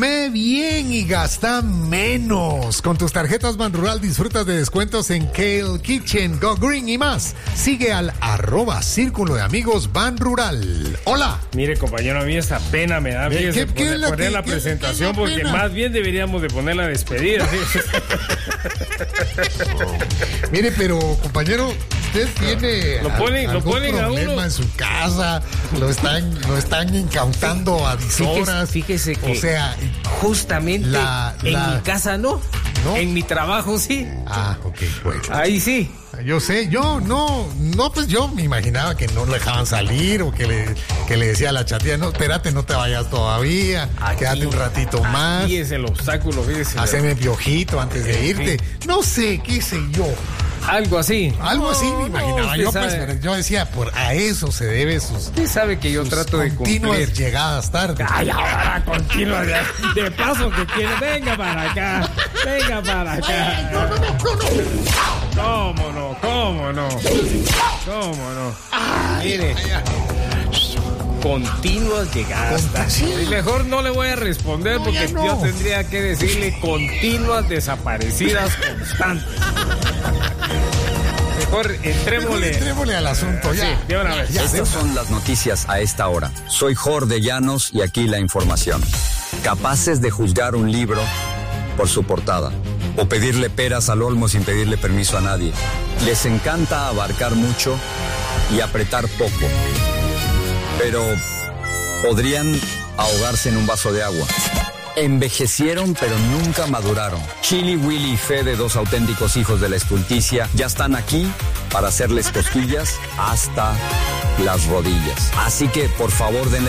Come bien y gasta menos. Con tus tarjetas Banrural disfrutas de descuentos en Kale Kitchen, Go Green y más. Sigue al @Círculo de Amigos Banrural. Hola. Mire, compañero, a mí esta pena me da poner la presentación, porque más bien deberíamos de poner la despedida. Mire, pero compañero, usted tiene algún problema en su casa, lo están incautando a dishoras. Fíjese que, o sea, justamente en mi casa no, en mi trabajo sí. Ah, ok, bueno. Ahí sí. Yo sé, pues yo me imaginaba que no le dejaban salir o que le decía a la chatilla, no, espérate, no te vayas todavía, quédate un ratito más. Aquí es el obstáculo, fíjese. Haceme piojito antes de irte. Sí. No sé, qué sé yo. Algo así Me imaginaba yo, pues, pero yo decía, a eso se debe Usted sabe que yo trato de cumplir. Continuas llegadas tarde. Ay, ahora continuas de paso que quiere. Venga para acá. ¿Cómo no? Mire. Continuas llegadas. Mejor no le voy a responder porque yo tendría que decirle continuas desaparecidas constantes. Mejor entrémosle al asunto ya. Sí, de una vez. Estas son las noticias a esta hora. Soy Jorge Llanos y aquí la información. Capaces de juzgar un libro por su portada o pedirle peras al olmo sin pedirle permiso a nadie. Les encanta abarcar mucho y apretar poco. Pero podrían ahogarse en un vaso de agua. Envejecieron pero nunca maduraron. Chili, Willy y Fede, dos auténticos hijos de la estulticia, ya están aquí para hacerles cosquillas hasta las rodillas. Así que por favor denle